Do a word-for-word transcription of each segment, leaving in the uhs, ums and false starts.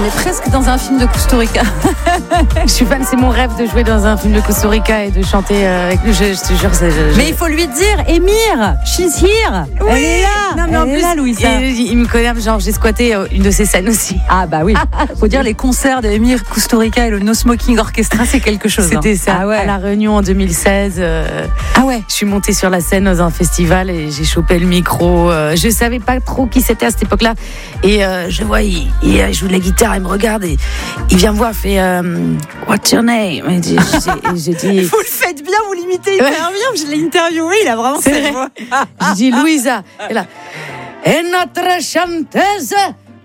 On est presque dans un film de Costa Rica. Je suis fan, c'est mon rêve de jouer dans un film de Costa Rica et de chanter avec lui. Je, je te jure, c'est, je, mais il faut lui dire, Émir, she's here. Oui. Elle est là. Non, mais Elle en est plus, là, Louisa. Il, il me connaît, genre j'ai squatté une de ses scènes aussi. Ah bah oui. Faut dire les concerts d'Émir Costa Rica et le No Smoking Orchestra, c'est quelque chose. C'était hein. ça. Ah ouais. À la Réunion en deux mille seize. Euh, ah ouais. Je suis montée sur la scène dans un festival et j'ai chopé le micro. Euh, je savais pas trop qui c'était à cette époque-là. Et euh, je vois, il, il joue de la guitare, il me regarde et il vient me voir, il fait euh, What's your name? Et j'ai, j'ai, j'ai dit. Vous le faites bien, vous l'imitez hyper bien. Je l'ai interviewé, il a vraiment cette voix. Je dis Louisa. Et là, et notre chanteuse.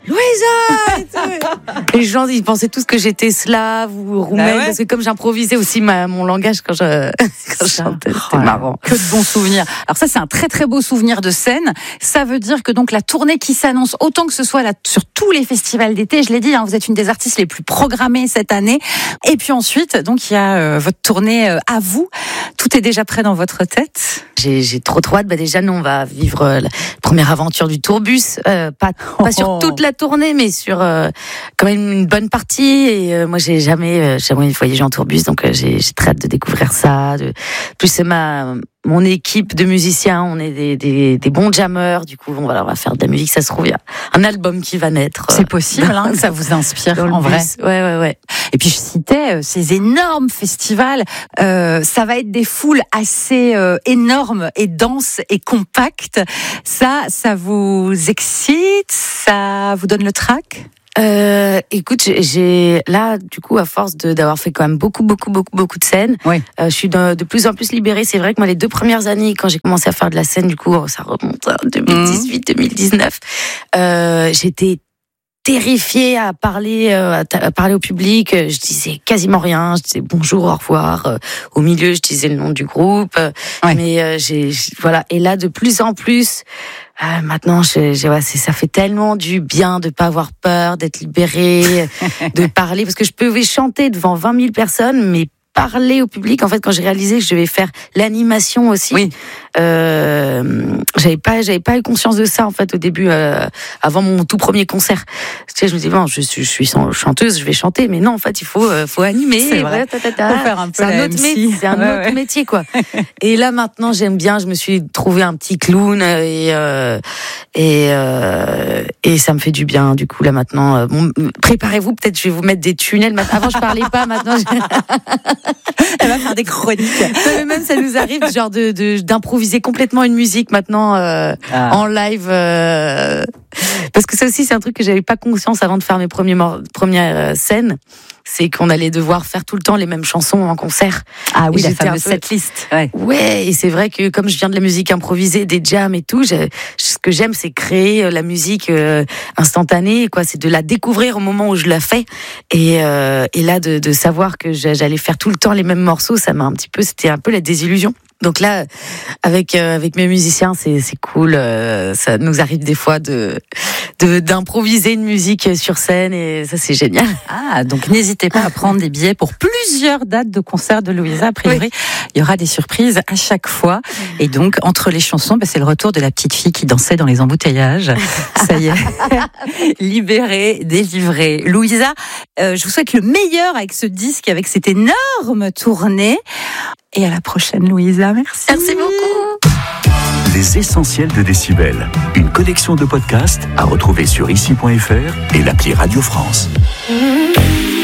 Louisa! Et les gens, ils pensaient tous que j'étais slave ou roumaine, ah ouais, parce que comme j'improvisais aussi ma, mon langage quand je, quand je chantais, c'était oh, marrant. Que de bons souvenirs. Alors ça, c'est un très très beau souvenir de scène. Ça veut dire que donc la tournée qui s'annonce, autant que ce soit là, sur tous les festivals d'été, je l'ai dit, hein, vous êtes une des artistes les plus programmées cette année. Et puis ensuite, donc il y a euh, votre tournée euh, à vous. Tout est déjà prêt dans votre tête? J'ai, j'ai trop trop hâte. Bah déjà, nous, on va vivre euh, la première aventure du tourbus. Euh, pas, pas oh. sur toute la tournée, mais sur euh, quand même une bonne partie. Et euh, moi, j'ai jamais, euh, jamais voyagé en tourbus, donc euh, j'ai, j'ai très hâte de découvrir ça. De... Plus c'est ma mon équipe de musiciens, on est des, des, des bons jammers. Du coup, on va, on va faire de la musique. Ça se trouve, il y a un album qui va naître. C'est possible, hein, ça vous inspire en vrai. Ouais, ouais, ouais. Et puis je citais ces énormes festivals. Euh, ça va être des foules assez euh, énormes et denses et compactes. Ça, ça vous excite? Ça vous donne le trac? Euh, écoute, j'ai là, du coup, à force de, d'avoir fait quand même beaucoup, beaucoup, beaucoup, beaucoup de scènes, oui. euh, je suis de, de plus en plus libérée. C'est vrai que moi, les deux premières années, quand j'ai commencé à faire de la scène, du coup, ça remonte à deux mille dix-huit, deux mille dix-neuf, euh, j'étais terrifiée à parler, euh, à parler au public. Je disais quasiment rien. Je disais bonjour, au revoir. Euh, au milieu, je disais le nom du groupe. Ouais. Mais euh, j'ai, voilà. Et là, de plus en plus. Euh, maintenant, je, je, ouais, c'est, ça fait tellement du bien de pas avoir peur, d'être libérée, de parler, parce que je pouvais chanter devant vingt mille personnes, mais parler au public. En fait, quand j'ai réalisé que je devais faire l'animation aussi, oui. euh, j'avais pas, j'avais pas eu conscience de ça en fait au début, euh, avant mon tout premier concert. Tu sais, je me disais bon, je suis, je suis chanteuse, je vais chanter, mais non, en fait, il faut, euh, faut animer. C'est vrai. Ouais, ta, ta, ta. Faut faire un peu c'est un autre métier, c'est un ouais, autre ouais. métier, quoi. Et là, maintenant, j'aime bien. Je me suis trouvé un petit clown et euh, et euh, et ça me fait du bien. Du coup, là maintenant, euh, bon, préparez-vous. Peut-être, je vais vous mettre des tunnels. Avant, je parlais pas. Maintenant, je... elle va faire des chroniques. Mais même ça nous arrive genre de, de d'improviser complètement une musique maintenant euh, ah. en live euh, parce que ça aussi c'est un truc que j'avais pas conscience avant de faire mes premiers mor- premières euh, scènes, c'est qu'on allait devoir faire tout le temps les mêmes chansons en concert. Ah oui, et la fameuse peu... setlist. Ouais. ouais, et c'est vrai que comme je viens de la musique improvisée, des jams et tout, je... ce que j'aime c'est créer la musique euh, instantanée, quoi. C'est de la découvrir au moment où je la fais et, euh, et là de, de savoir que j'allais faire tout le temps les mêmes morceaux, ça m'a un petit peu, c'était un peu la désillusion. Donc là, avec euh, avec mes musiciens, c'est c'est cool. Euh, ça nous arrive des fois de, de d'improviser une musique sur scène et ça c'est génial. Ah, donc n'hésitez pas à prendre des billets pour plusieurs dates de concert de Louisa. A priori, oui. Il y aura des surprises à chaque fois. Et donc entre les chansons, bah, c'est le retour de la petite fille qui dansait dans les embouteillages. Ça y est, libérée, délivrée. Louisa, euh, je vous souhaite le meilleur avec ce disque, avec cette énorme tournée. Et à la prochaine, Louisa. Merci. Merci beaucoup. Les essentiels de Décibel. Une collection de podcasts à retrouver sur ici point f r et l'appli Radio France. Mmh.